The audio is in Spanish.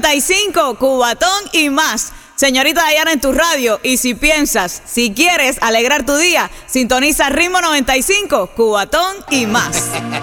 95, Cubatón y más. Señorita Dayana en tu radio. Y si piensas, si quieres alegrar tu día, sintoniza Ritmo 95, Cubatón y más.